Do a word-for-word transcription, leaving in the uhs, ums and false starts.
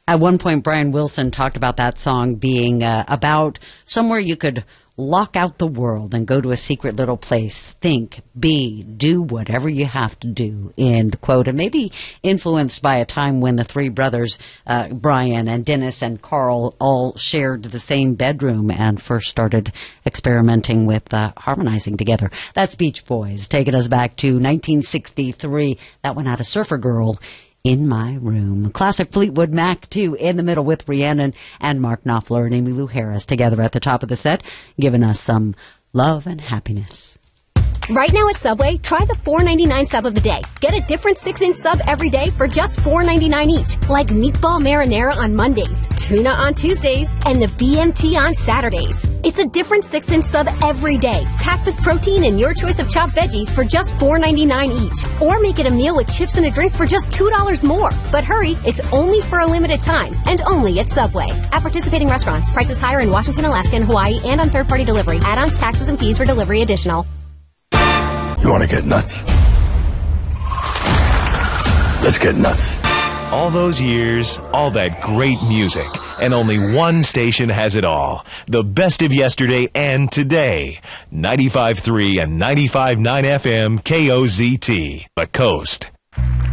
At one point, Brian Wilson talked about that song being uh, about somewhere you could lock out the world and go to a secret little place, think, be, do whatever you have to do, end quote. And maybe influenced by a time when the three brothers, uh, Brian and Dennis and Carl, all shared the same bedroom and first started experimenting with uh, harmonizing together. That's Beach Boys, taking us back to nineteen sixty-three. That one had a Surfer Girl in My Room. Classic Fleetwood Mac, too, in the middle with Rhiannon and Mark Knopfler and Emmylou Harris together at the top of the set, giving us some love and happiness. Right now at Subway, try the four ninety-nine sub of the day. Get a different six-inch sub every day for just four ninety-nine each, like meatball marinara on Mondays, tuna on Tuesdays, and the B M T on Saturdays. It's a different six-inch sub every day, packed with protein and your choice of chopped veggies for just four ninety-nine each. Or make it a meal with chips and a drink for just two dollars more. But hurry, it's only for a limited time, and only at Subway. At participating restaurants, prices higher in Washington, Alaska, and Hawaii, and on third-party delivery. Add-ons, taxes, and fees for delivery additional. You want to get nuts? Let's get nuts. All those years, all that great music, and only one station has it all. The best of yesterday and today. ninety-five point three and ninety-five point nine F M K O Z T, The Coast.